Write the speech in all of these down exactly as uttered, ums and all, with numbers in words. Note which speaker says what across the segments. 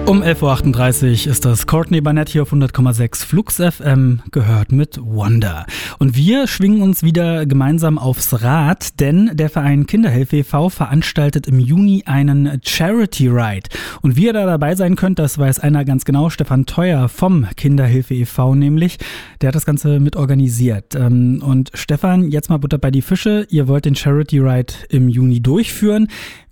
Speaker 1: Um elf Uhr achtunddreißig ist das Courtney Barnett hier auf hundert Komma sechs Flux F M, gehört mit Wonder. Und wir schwingen uns wieder gemeinsam aufs Rad, denn der Verein Kinderhilfe e V veranstaltet im Juni einen Charity Ride. Und wie ihr da dabei sein könnt, das weiß einer ganz genau, Stefan Theuer vom Kinderhilfe e V nämlich. Der hat das Ganze mit organisiert. Und Stefan, jetzt mal Butter bei die Fische. Ihr wollt den Charity Ride im Juni durchführen.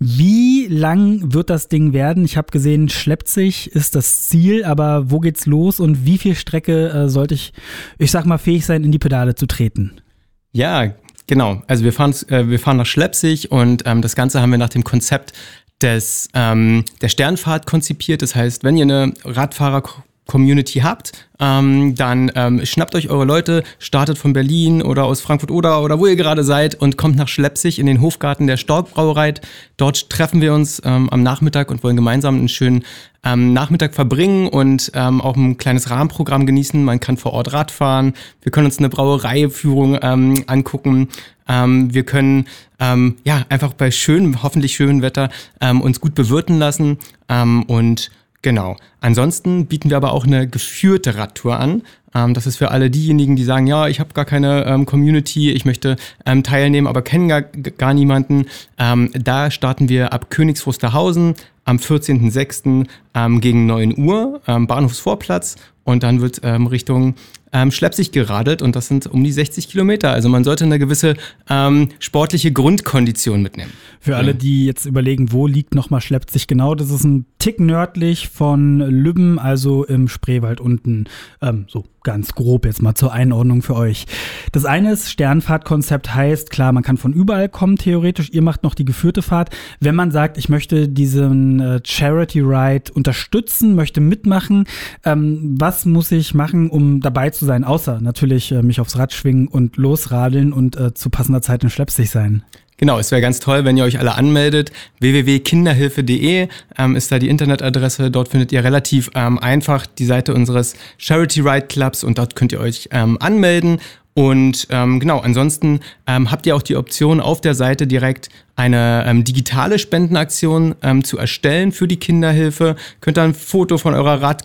Speaker 1: Wie lang wird das Ding werden? Ich habe gesehen, schleppt sich ist das Ziel, aber wo geht's los und wie viel Strecke äh, sollte ich, ich sag mal, fähig sein, in die Pedale zu treten?
Speaker 2: Ja, genau. Also wir fahren, äh, wir fahren nach Schleppzig und ähm, das Ganze haben wir nach dem Konzept des, ähm, der Sternfahrt konzipiert. Das heißt, wenn ihr eine Radfahrer-Community habt, ähm, dann ähm, schnappt euch eure Leute, startet von Berlin oder aus Frankfurt oder oder wo ihr gerade seid und kommt nach Schleppzig in den Hofgarten der Stork Brauerei. Dort treffen wir uns ähm, am Nachmittag und wollen gemeinsam einen schönen ähm, Nachmittag verbringen und ähm, auch ein kleines Rahmenprogramm genießen. Man kann vor Ort Rad fahren, wir können uns eine Brauereiführung ähm, angucken. Ähm, wir können ähm, ja einfach bei schönem, hoffentlich schönem Wetter ähm, uns gut bewirten lassen ähm, und genau. Ansonsten bieten wir aber auch eine geführte Radtour an. Ähm, das ist für alle diejenigen, die sagen, ja, ich habe gar keine ähm, Community, ich möchte ähm, teilnehmen, aber kennen gar, gar niemanden. Ähm, da starten wir ab Königs Wusterhausen am vierzehnten sechsten Ähm, gegen neun Uhr, ähm, Bahnhofsvorplatz. Und dann wird ähm, Richtung ähm, Schleppzig geradelt und das sind um die sechzig Kilometer. Also man sollte eine gewisse ähm, sportliche Grundkondition mitnehmen.
Speaker 1: Für alle, die jetzt überlegen, wo liegt nochmal Schleppzig genau, das ist ein Tick nördlich von Lübben, also im Spreewald unten, ähm, so ganz grob jetzt mal zur Einordnung für euch. Das eine ist, Sternfahrtkonzept heißt, klar, man kann von überall kommen theoretisch, ihr macht noch die geführte Fahrt. Wenn man sagt, ich möchte diesen äh, Charity Ride unterstützen, möchte mitmachen, ähm, was muss ich machen, um dabei zu sein, außer natürlich äh, mich aufs Rad schwingen und losradeln und äh, zu passender Zeit in Schleppzig sein?
Speaker 2: Genau, es wäre ganz toll, wenn ihr euch alle anmeldet. w w w punkt kinderhilfe punkt d e ähm, ist da die Internetadresse. Dort findet ihr relativ ähm, einfach die Seite unseres Charity Ride Clubs und dort könnt ihr euch ähm, anmelden. Und ähm, genau, ansonsten ähm, habt ihr auch die Option, auf der Seite direkt eine ähm, digitale Spendenaktion ähm, zu erstellen für die Kinderhilfe. Könnt ihr ein Foto von eurer Rad